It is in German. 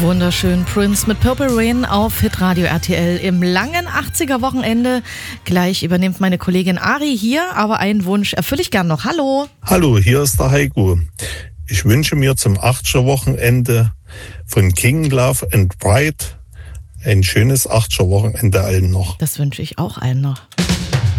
Wunderschön. Prince mit Purple Rain auf Hitradio RTL im langen 80er-Wochenende. Gleich übernimmt meine Kollegin Ari hier, aber einen Wunsch erfülle ich gern noch. Hallo. Hallo, hier ist der Heiko. Ich wünsche mir zum 80er-Wochenende von King, Love and Pride ein schönes 80er-Wochenende allen noch. Das wünsche ich auch allen noch.